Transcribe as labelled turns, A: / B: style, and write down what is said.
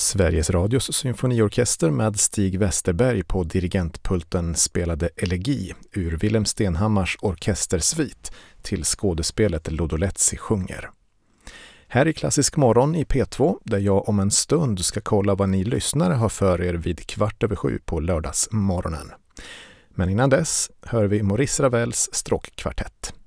A: Sveriges Radios symfoniorkester med Stig Westerberg på dirigentpulten spelade Elegi ur Wilhelm Stenhammars orkestersvit till skådespelet Lodolezzi sjunger. Här i Klassisk morgon i P2 där jag om en stund ska kolla vad ni lyssnare har för er vid 6:15 på lördagsmorgonen. Men innan dess hör vi Maurice Ravels stråkkvartett.